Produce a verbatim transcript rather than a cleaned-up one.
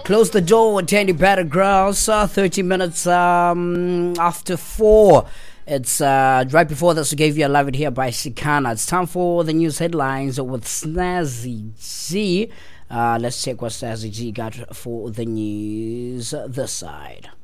Close the door, Tandy Battlegrounds, uh, thirty minutes um, after four. It's uh, right before this, we gave you a live it here by Sikana. It's time for the news headlines with Snazzy G. Uh, let's check what Snazzy G got for the news this side.